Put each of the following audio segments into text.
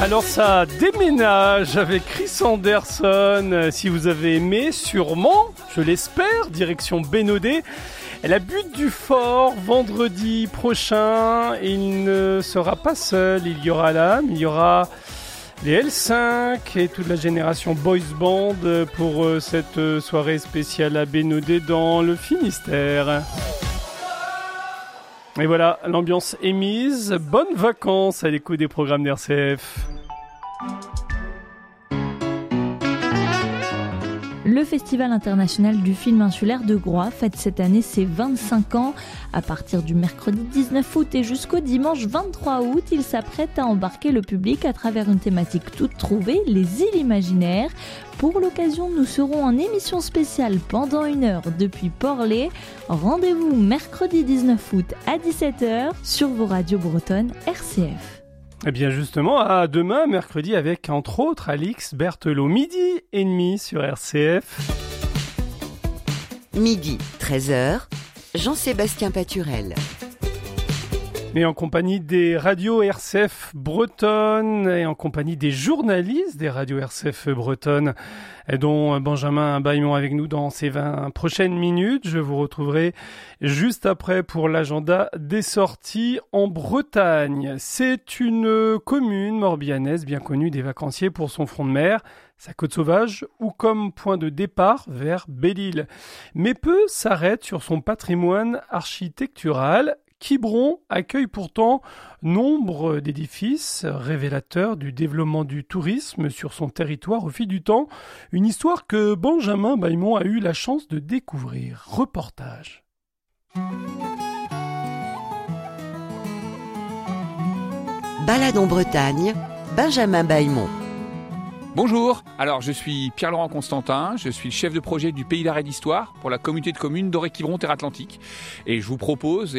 Alors ça déménage avec Chris Anderson. Si vous avez aimé, sûrement, je l'espère, direction Bénodet. La butte du fort, vendredi prochain. Il ne sera pas seul, il y aura l'âme, il y aura les L5 et toute la génération Boys Band pour cette soirée spéciale à Bénodet dans le Finistère. Et voilà, l'ambiance est mise. Bonnes vacances à l'écoute des programmes d'RCF. Le Festival international du film insulaire de Groix fête cette année ses 25 ans. À partir du mercredi 19 août et jusqu'au dimanche 23 août, il s'apprête à embarquer le public à travers une thématique toute trouvée, les îles imaginaires. Pour l'occasion, nous serons en émission spéciale pendant 1 heure depuis Port-Lay. Rendez-vous mercredi 19 août à 17h sur vos radios bretonnes RCF. Eh bien justement, à demain, mercredi, avec entre autres Alix Berthelot, 12h30 sur RCF. Midi, 13h, Jean-Sébastien Paturel. Et en compagnie des radios RCF bretonnes et en compagnie des journalistes des radios RCF bretonnes, dont Benjamin Baillemont avec nous dans ces 20 prochaines minutes. Je vous retrouverai juste après pour l'agenda des sorties en Bretagne. C'est une commune morbihannaise bien connue des vacanciers pour son front de mer, sa côte sauvage ou comme point de départ vers Belle-Île. Mais peu s'arrêtent sur son patrimoine architectural. Quiberon accueille pourtant nombre d'édifices révélateurs du développement du tourisme sur son territoire au fil du temps. Une histoire que Benjamin Baillemont a eu la chance de découvrir. Reportage. Balade en Bretagne, Benjamin Baillemont. Bonjour, alors je suis Pierre-Laurent Constantin, je suis le chef de projet du Pays d'Arrêt d'Histoire pour la communauté de communes d'Orée-Quiberon-Terre Atlantique et je vous propose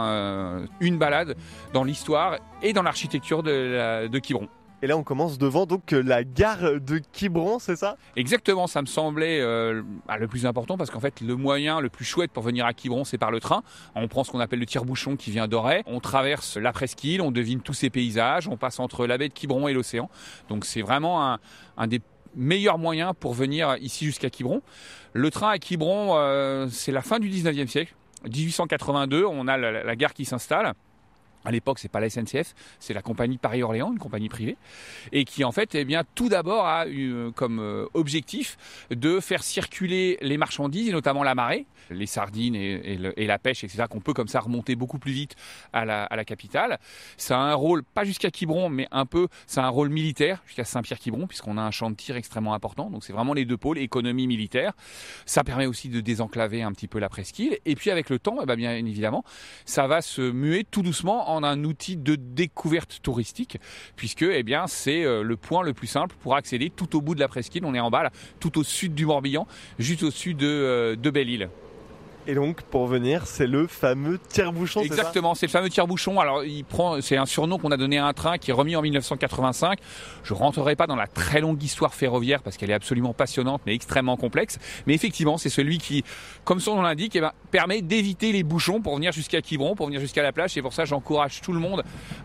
une balade dans l'histoire et dans l'architecture de Quiberon. Et là, on commence devant donc la gare de Quiberon, c'est ça ? Exactement, ça me semblait le plus important parce qu'en fait, le moyen le plus chouette pour venir à Quiberon, c'est par le train. On prend ce qu'on appelle le tire-bouchon qui vient d'Auray. On traverse la presqu'île, on devine tous ces paysages, on passe entre la baie de Quiberon et l'océan. Donc c'est vraiment un des meilleurs moyens pour venir ici jusqu'à Quiberon. Le train à Quiberon, c'est la fin du 19e siècle. 1882, on a la gare qui s'installe. À l'époque, c'est pas la SNCF, c'est la compagnie Paris-Orléans, une compagnie privée, et qui en fait, tout d'abord a eu comme objectif de faire circuler les marchandises, et notamment la marée, les sardines et la pêche, etc., qu'on peut comme ça remonter beaucoup plus vite à la capitale. Ça a un rôle, pas jusqu'à Quiberon, mais c'est un rôle militaire jusqu'à Saint-Pierre-Quiberon, puisqu'on a un champ de tir extrêmement important. Donc c'est vraiment les deux pôles, économie militaire. Ça permet aussi de désenclaver un petit peu la presqu'île. Et puis avec le temps, bien évidemment, ça va se muer tout doucement en un outil de découverte touristique, puisque c'est le point le plus simple pour accéder tout au bout de la presqu'île. On est en bas, là, tout au sud du Morbihan, juste au sud de Belle-Île. Et donc, pour venir, c'est le fameux tire-bouchon, Exactement, c'est le fameux tire-bouchon. Alors, c'est un surnom qu'on a donné à un train qui est remis en 1985. Je rentrerai pas dans la très longue histoire ferroviaire parce qu'elle est absolument passionnante mais extrêmement complexe. Mais effectivement, c'est celui qui, comme son nom l'indique, permet d'éviter les bouchons pour venir jusqu'à Quiberon, pour venir jusqu'à la plage. Et pour ça, j'encourage tout le monde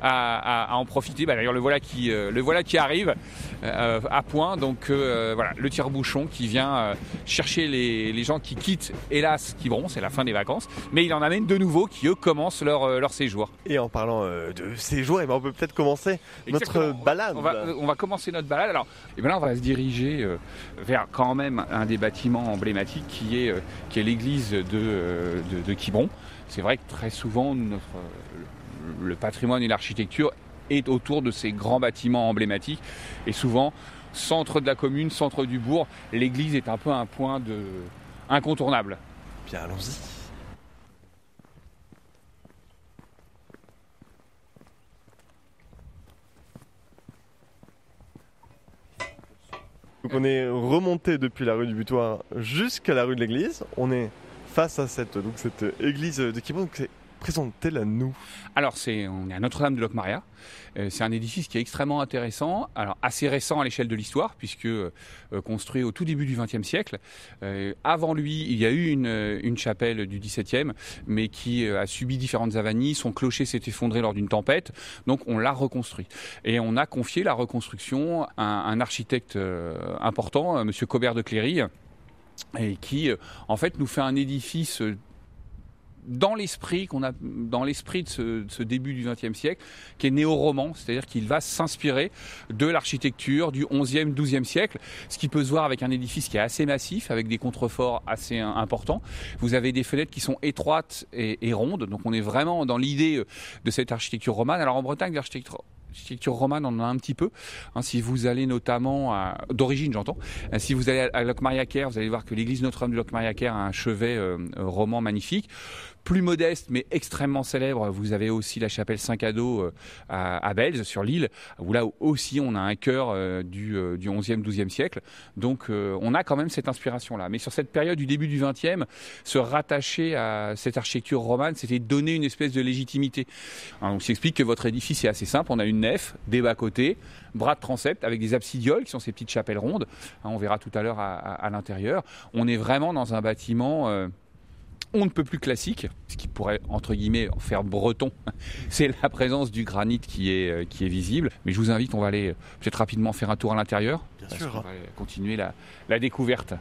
à en profiter. D'ailleurs, le voilà qui arrive à point. Donc, voilà, le tire-bouchon qui vient chercher les gens qui quittent, hélas, Quiberon. C'est la fin des vacances, mais il en amène de nouveaux qui, eux, commencent leur séjour. Et en parlant de séjour, on peut peut-être commencer notre balade. On va commencer notre balade. Alors, là, on va se diriger vers quand même un des bâtiments emblématiques qui est l'église de Quiberon. C'est vrai que très souvent, le patrimoine et l'architecture est autour de ces grands bâtiments emblématiques. Et souvent, centre de la commune, centre du bourg, l'église est un peu un point incontournable. Bien, allons-y. Donc on est remonté depuis la rue du Butoir jusqu'à la rue de l'église. On est face à cette église de Quiberon. C'est Présente-t-elle à nous? Alors, on est à Notre-Dame de Locmaria. C'est un édifice qui est extrêmement intéressant, alors assez récent à l'échelle de l'histoire, puisque construit au tout début du XXe siècle. Avant lui, il y a eu une chapelle du XVIIe, mais qui a subi différentes avanies. Son clocher s'est effondré lors d'une tempête, donc on l'a reconstruit. Et on a confié la reconstruction à un architecte important, M. Cobert de Cléry, et qui, en fait, nous fait un édifice dans l'esprit de ce début du XXe siècle, qui est néo-roman, c'est-à-dire qu'il va s'inspirer de l'architecture du XIe, XIIe siècle, ce qui peut se voir avec un édifice qui est assez massif, avec des contreforts assez importants. Vous avez des fenêtres qui sont étroites et rondes, donc on est vraiment dans l'idée de cette architecture romane. Alors en Bretagne, l'architecture romane, on en a un petit peu. Si vous allez notamment d'origine, j'entends. Si vous allez à Locmaria-Caire, vous allez voir que l'église Notre-Dame de Locmaria-Caire a un chevet roman magnifique. Plus modeste, mais extrêmement célèbre, vous avez aussi la chapelle Saint-Cado à Belz, sur l'île, où là aussi on a un chœur du XIe, XIIe siècle. Donc on a quand même cette inspiration-là. Mais sur cette période du début du XXe, se rattacher à cette architecture romane, c'était donner une espèce de légitimité. On s'explique que votre édifice est assez simple. On a une nef, des bas-côtés, bras de transept avec des absidioles qui sont ces petites chapelles rondes. On verra tout à l'heure à l'intérieur. On est vraiment dans un bâtiment on ne peut plus classique, ce qui pourrait entre guillemets faire breton, c'est la présence du granit qui est visible. Mais je vous invite, on va aller peut-être rapidement faire un tour à l'intérieur. Bien sûr. On va continuer la découverte.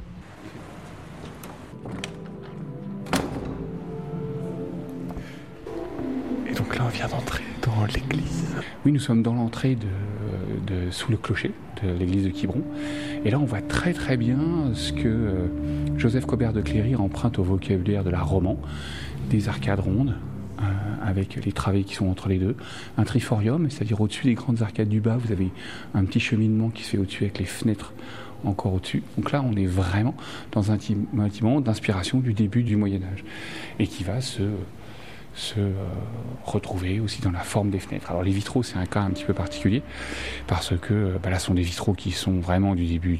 Et donc là, on vient d'entrer dans l'église. Oui, nous sommes dans l'entrée sous le clocher de l'église de Quiberon. Et là, on voit très très bien ce que Joseph Cobert de Cléry emprunte au vocabulaire de l'art roman. Des arcades rondes, avec les travées qui sont entre les deux. Un triforium, c'est-à-dire au-dessus des grandes arcades du bas, vous avez un petit cheminement qui se fait au-dessus avec les fenêtres encore au-dessus. Donc là, on est vraiment dans un bâtiment d'inspiration du début du Moyen-Âge. Et qui va se retrouver aussi dans la forme des fenêtres. Alors les vitraux, c'est un cas un petit peu particulier parce que là, ce sont des vitraux qui sont vraiment du début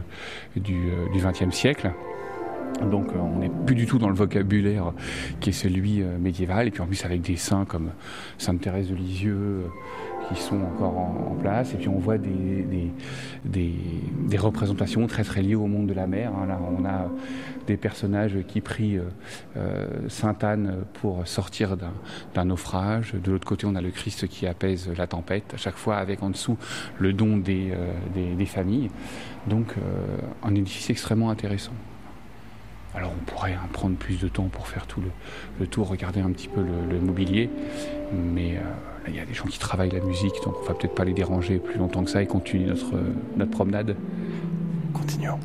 du XXe siècle. Donc on n'est plus du tout dans le vocabulaire qui est celui médiéval, et puis en plus avec des saints comme Sainte Thérèse de Lisieux qui sont encore en place, et puis on voit des représentations très très liées au monde de la mer. Là on a des personnages qui prient Sainte Anne pour sortir d'un naufrage. De l'autre côté, on a le Christ qui apaise la tempête, à chaque fois avec en dessous le don des familles. Donc un édifice extrêmement intéressant. Alors on pourrait prendre plus de temps pour faire tout le tour, regarder un petit peu le mobilier, mais là il y a des gens qui travaillent la musique, donc on va peut-être pas les déranger plus longtemps que ça et continuer notre promenade. Continuons.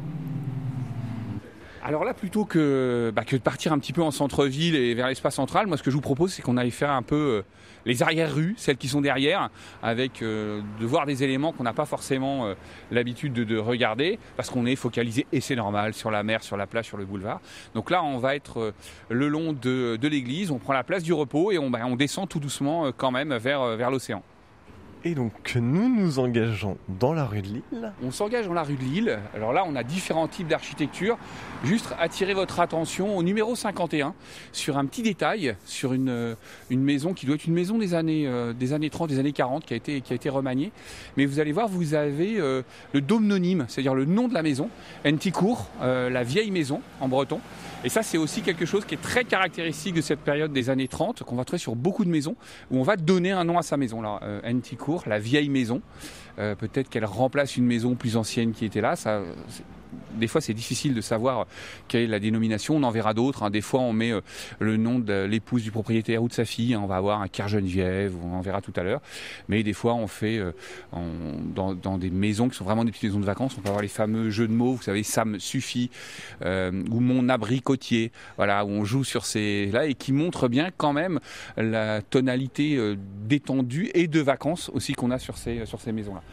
Alors là, plutôt que de partir un petit peu en centre-ville et vers l'espace central, moi ce que je vous propose, c'est qu'on aille faire un peu les arrières-rues, celles qui sont derrière, avec de voir des éléments qu'on n'a pas forcément l'habitude de regarder, parce qu'on est focalisé, et c'est normal, sur la mer, sur la plage, sur le boulevard. Donc là, on va être le long de l'église, on prend la place du repos et on descend tout doucement quand même vers l'océan. Et donc nous nous engageons dans la rue de Lille. On s'engage dans la rue de Lille. Alors là, on a différents types d'architecture. Juste attirer votre attention au numéro 51 sur un petit détail, sur une maison qui doit être une maison des années 30, des années 40, qui a été remaniée. Mais vous allez voir, vous avez le domnonyme, c'est-à-dire le nom de la maison, Enticourt, la vieille maison en breton. Et ça, c'est aussi quelque chose qui est très caractéristique de cette période des années 30, qu'on va trouver sur beaucoup de maisons, où on va donner un nom à sa maison. Là, Enticourt, la vieille maison. Peut-être qu'elle remplace une maison plus ancienne qui était là. Des fois, c'est difficile de savoir quelle est la dénomination. On en verra d'autres. Des fois, on met le nom de l'épouse du propriétaire ou de sa fille. On va avoir un Ker Geneviève, on en verra tout à l'heure. Mais des fois, on fait dans des maisons qui sont vraiment des petites maisons de vacances. On peut avoir les fameux jeux de mots. Vous savez, ça me suffit, ou mon abricotier. Voilà, où on joue sur ces-là et qui montre bien quand même la tonalité détendue et de vacances aussi qu'on a sur ces maisons-là.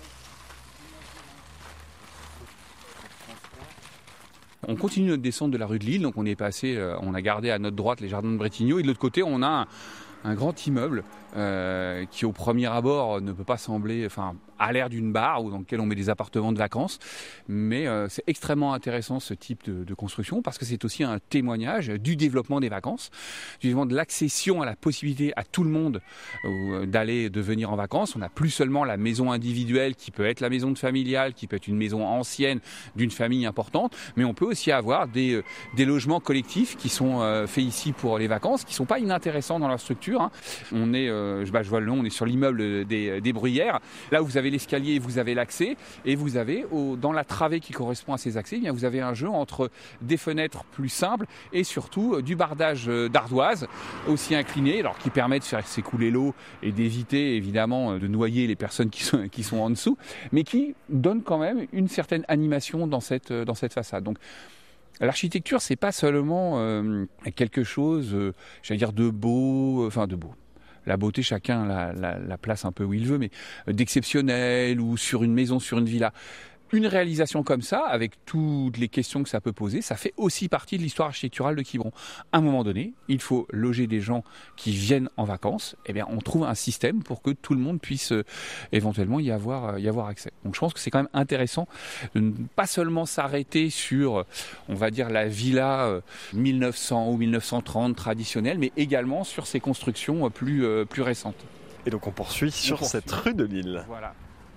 On continue notre descente de la rue de Lille, donc on est passé, on a gardé à notre droite les jardins de Brétignoux, et de l'autre côté on a un grand immeuble qui au premier abord ne peut pas sembler, à l'air d'une barre ou dans lequel on met des appartements de vacances, mais c'est extrêmement intéressant ce type de construction parce que c'est aussi un témoignage du développement des vacances, du développement de l'accession à la possibilité à tout le monde de venir en vacances. On n'a plus seulement la maison individuelle qui peut être la maison familiale, qui peut être une maison ancienne d'une famille importante, mais on peut aussi avoir des logements collectifs qui sont faits ici pour les vacances, qui ne sont pas inintéressants dans leur structure. Hein. On est, je vois le nom, on est sur l'immeuble des Bruyères. Là où vous avez l'escalier, vous avez l'accès, et vous avez dans la travée qui correspond à ces accès, eh bien, vous avez un jeu entre des fenêtres plus simples et surtout du bardage d'ardoise aussi incliné, alors qui permet de faire s'écouler l'eau et d'éviter évidemment de noyer les personnes qui sont en dessous, mais qui donne quand même une certaine animation dans cette façade. Donc l'architecture, c'est pas seulement quelque chose, de beau, de beau. La beauté, chacun la place un peu où il veut, mais d'exceptionnel ou sur une maison, sur une villa. Une réalisation comme ça, avec toutes les questions que ça peut poser, ça fait aussi partie de l'histoire architecturale de Quiberon. À un moment donné, il faut loger des gens qui viennent en vacances. Eh bien, on trouve un système pour que tout le monde puisse éventuellement y avoir accès. Donc, je pense que c'est quand même intéressant de ne pas seulement s'arrêter sur, on va dire, la villa 1900 ou 1930 traditionnelle, mais également sur ces constructions plus récentes. Et donc, on poursuit sur cette rue de Lille. Voilà.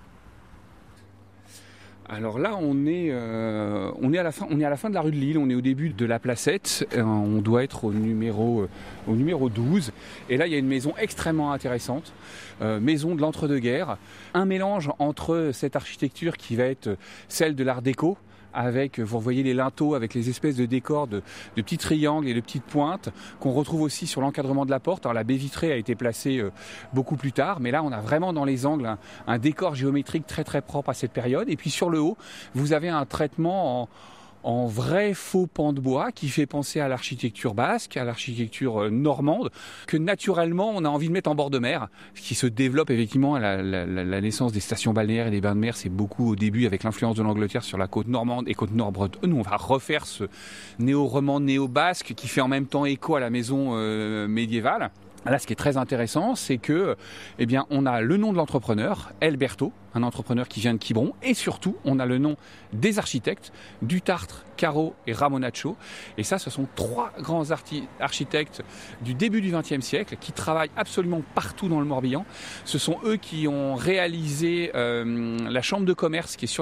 Alors là, on est à la fin de la rue de Lille, on est au début de la Placette, on doit être au numéro 12. Et là, il y a une maison extrêmement intéressante, maison de l'entre-deux-guerres, un mélange entre cette architecture qui va être celle de l'Art déco, avec, vous voyez les linteaux avec les espèces de décors de petits triangles et de petites pointes qu'on retrouve aussi sur l'encadrement de la porte. Alors la baie vitrée a été placée beaucoup plus tard, mais là on a vraiment dans les angles un décor géométrique très très propre à cette période. Et puis sur le haut, vous avez un traitement en vrai faux pan de bois qui fait penser à l'architecture basque, à l'architecture normande, que naturellement on a envie de mettre en bord de mer, qui se développe effectivement à la naissance des stations balnéaires et des bains de mer. C'est beaucoup au début avec l'influence de l'Angleterre sur la côte normande et côte nord bretonne. Nous on va refaire ce néo-roman, néo-basque qui fait en même temps écho à la maison médiévale. Là, ce qui est très intéressant, c'est que, on a le nom de l'entrepreneur, Alberto, un entrepreneur qui vient de Quiberon, et surtout, on a le nom des architectes, Dutartre, Caro et Ramonaccio. Et ça, ce sont trois grands architectes du début du XXe siècle qui travaillent absolument partout dans le Morbihan. Ce sont eux qui ont réalisé la chambre de commerce qui est sur